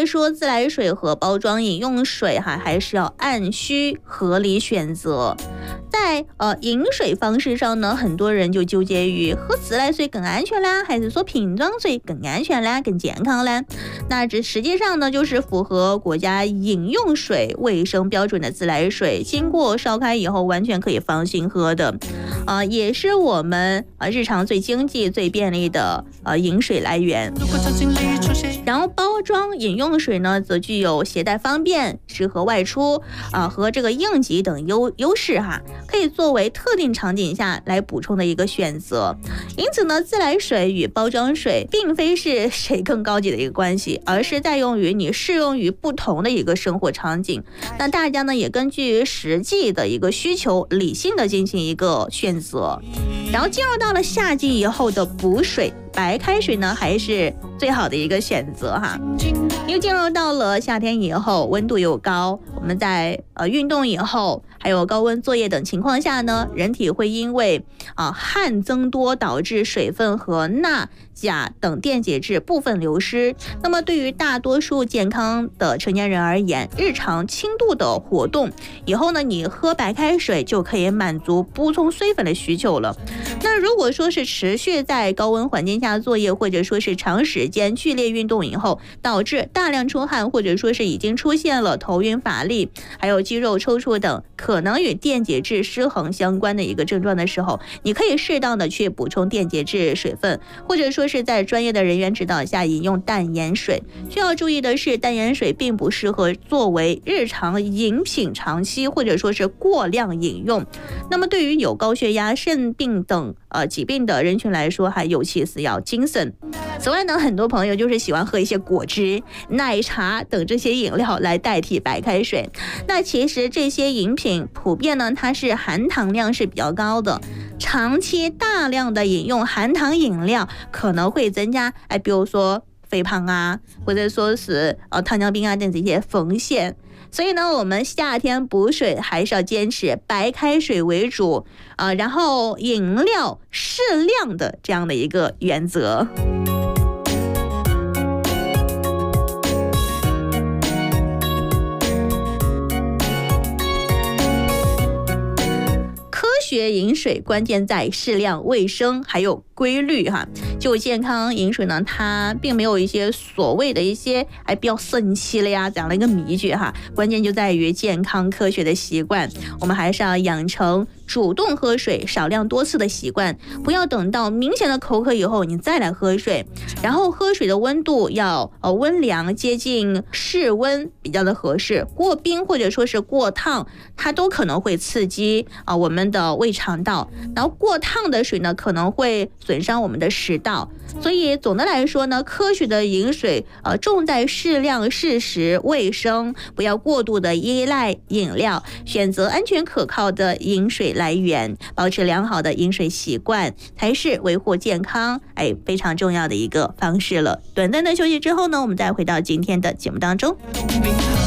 说，自来水和包装饮用水还是要按需合理选择。在饮水方式上呢，很多人就纠结于喝自来水更安全啦，还是说瓶装水更安全啦、更健康啦？那这实际上呢，就是符合国家饮用水卫生标准的自来水，经过烧开以后完全可以放心喝的，也是我们日常最经济、最便利的饮水来源。然后包装饮用水呢，则具有携带方便、适合外出和这个应急等优势可以作为特定场景下来补充的一个选择。因此呢，自来水与包装水并非是谁更高级的一个关系，而是在用于你适用于不同的一个生活场景。那大家呢也根据实际的一个需求，理性的进行一个选择。然后进入到了夏季以后的补水，白开水呢还是最好的一个选择因为进入到了夏天以后，温度又高，我们在运动以后，还有高温作业等情况下呢，人体会因为汗增多导致水分和钠、钾等电解质部分流失。那么对于大多数健康的成年人而言，日常轻度的活动以后呢，你喝白开水就可以满足补充水分的需求了。那如果说是持续在高温环境下作业，或者说是长时间剧烈运动以后，导致大量出汗，或者说是已经出现了头晕乏力，还有肌肉抽搐等可能与电解质失衡相关的一个症状的时候，你可以适当的去补充电解质水分，或者说是在专业的人员指导下饮用淡盐水。需要注意的是，淡盐水并不适合作为日常饮品长期或者说是过量饮用。那么对于有高血压、肾病等疾病的人群来说，还尤其是要谨慎。此外呢，很多朋友就是喜欢喝一些果汁、奶茶等这些饮料来代替白开水。那其实这些饮品普遍呢，它是含糖量是比较高的，长期大量的饮用含糖饮料可能会增加比如说肥胖或者说是糖尿病等这些风险。所以呢，我们夏天补水还是要坚持白开水为主然后饮料适量的这样的一个原则。科学饮水关键在适量、卫生还有规律就健康饮水呢，它并没有一些所谓的一些比较神奇了呀这样的一个秘诀关键就在于健康科学的习惯。我们还是要养成主动喝水、少量多次的习惯，不要等到明显的口渴以后你再来喝水。然后喝水的温度要温凉，接近室温比较的合适，过冰或者说是过烫，它都可能会刺激我们的胃肠道。然后过烫的水呢，可能会损伤我们的食道。所以总的来说呢，科学的饮水重在适量、适时、卫生，不要过度的依赖饮料，选择安全可靠的饮水来源，保持良好的饮水习惯，才是维护健康非常重要的一个方式了。短暂的休息之后呢，我们再回到今天的节目当中。